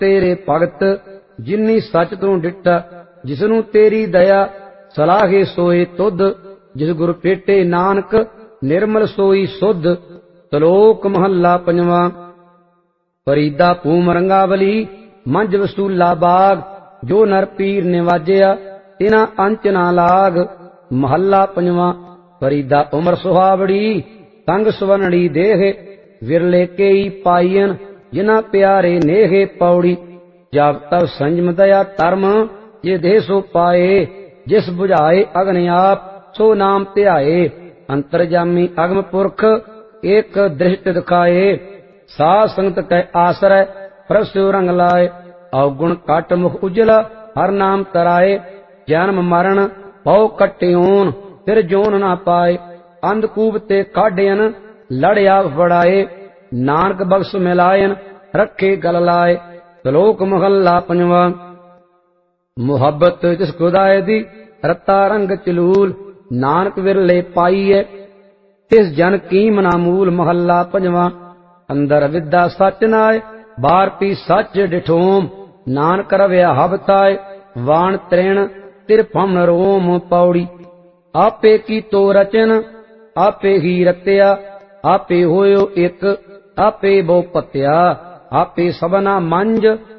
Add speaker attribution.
Speaker 1: तेरे भगत जिन्नी सच तू डिठा, जिसनू तेरी दया सलाहे सोए तुध। जिस गुर पेटे नानक निर्मल सोई सुध। तलोक महला पंजवा। फरीदा भूम रंगावली मंझ वसूला बाग, जो नर पीर निवाजिया तिना अंच ना लाग। महला पंजवा। फरीदा उमर सुहावड़ी तंग सुवनड़ी देह, विरले केई पाईयन जिना प्यारे नेहे पौड़ी। जब तब संजम दया धर्म ये देह सो पाए, जिस बुझाए अग्नि आप सो नाम ध्याए। अंतरजामी अगम पुरख एक दृष्ट दिखाए, साध संगत कै आश्रय प्रभु रंग लाए। अवगुण काट मुख उजला हर नाम तराए, जन्म मरण पौ कट्टियोन फिर जोन ना पाए। अंधकूप ते काढ़ियन लड़िया फड़ाए, नानक बख्श मिलायन रखे गल लाए। श्लोक महला पंजवा। मुहब्बत जिस खुदाए दी रता रंग चलूल, नानक विरले पाईए तिस जन कीम ना मूल। महला पंजवा। अंदर विद्या सच नाय बार पी सच डिठोम, नानक रव्या हबताय वाण त्रिण तिरफम रोम पौड़ी। आपे की तो रचन आपे ही रत्या, आपे होयो एक आपे बहु पत्या। आपे सबना मंज